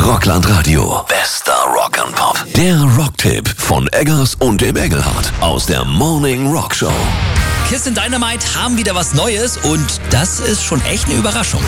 Rockland Radio. Bester Rock and Pop. Der Rocktipp von Eggers und dem Engelhardt aus der Morning Rock Show. Kiss and Dynamite haben wieder was Neues und das ist schon echt eine Überraschung.